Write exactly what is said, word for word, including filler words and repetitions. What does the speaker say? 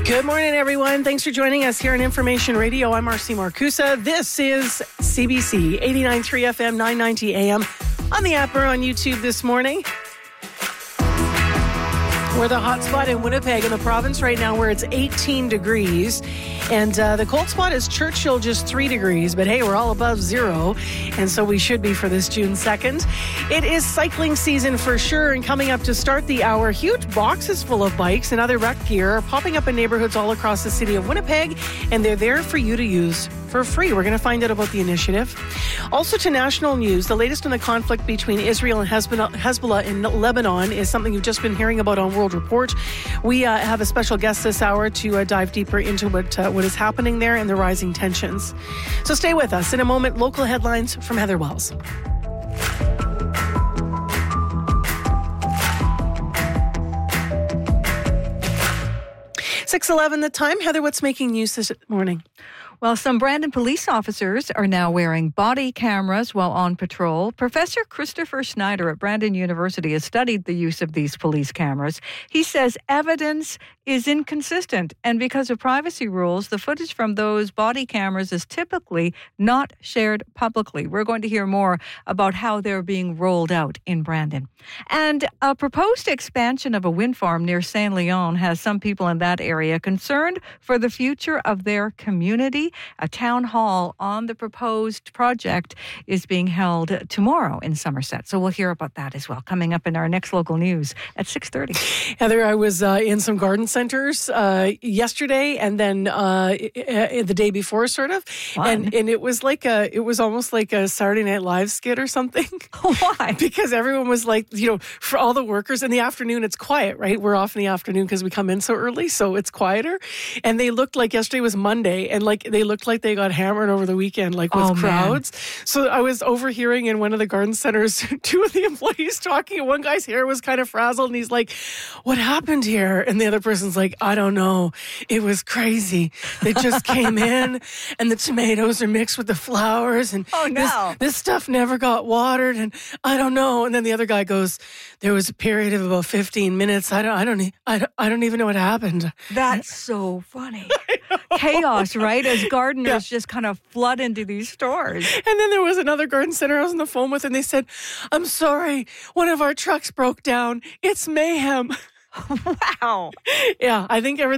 Good morning, everyone. Thanks for joining us here on Information Radio. I'm Marcy Marcusa. This is C B C eighty-nine point three F M, nine ninety A M on the app or on YouTube this morning. We're the hot spot in Winnipeg in the province right now where it's eighteen degrees. And uh, the cold spot is Churchill, just three degrees. But hey, we're all above zero. And so we should be for this June second. It is cycling season for sure. And coming up to start the hour, huge boxes full of bikes and other rec gear are popping up in neighborhoods all across the city of Winnipeg. And they're there for you to use for free. We're going to find out about the initiative. Also to national news, the latest in the conflict between Israel and Hezbollah in Lebanon is something you've just been hearing about on World Report. We uh, have a special guest this hour to uh, dive deeper into what uh, what is happening there and the rising tensions. So stay with us. In a moment, local headlines from Heather Wells. six eleven the time. Heather, what's making news this morning? Well, some Brandon police officers are now wearing body cameras while on patrol. Professor Christopher Schneider at Brandon University has studied the use of these police cameras. He says evidence is inconsistent, and because of privacy rules, the footage from those body cameras is typically not shared publicly. We're going to hear more about how they're being rolled out in Brandon. And a proposed expansion of a wind farm near Saint Leon has some people in that area concerned for the future of their community. A town hall on the proposed project is being held tomorrow in Somerset. So we'll hear about that as well coming up in our next local news at six thirty. Heather, I was uh, in some garden centers uh, yesterday and then uh, the day before, sort of. And, and it was like a, it was almost like a Saturday Night Live skit or something. Why? Because everyone was like, you know, for all the workers in the afternoon, it's quiet, right? We're off in the afternoon because we come in so early, so it's quieter. And they looked like yesterday was Monday, and like they looked like they got hammered over the weekend, like with oh, crowds. Man. So I was overhearing in one of the garden centers, two of the employees talking. One guy's hair was kind of frazzled, and he's like, "What happened here?" And the other person's like, "I don't know. It was crazy. They just came in, and the tomatoes are mixed with the flowers, and oh, no. this, this stuff never got watered, and I don't know." And then the other guy goes, "There was a period of about fifteen minutes. I don't, I don't, I don't, I don't even know what happened." That's so funny. Chaos, right? As gardeners yeah. just kind of flood into these stores. And then there was another garden center I was on the phone with, and they said, "I'm sorry, one of our trucks broke down. It's mayhem." Wow. Yeah, I think everything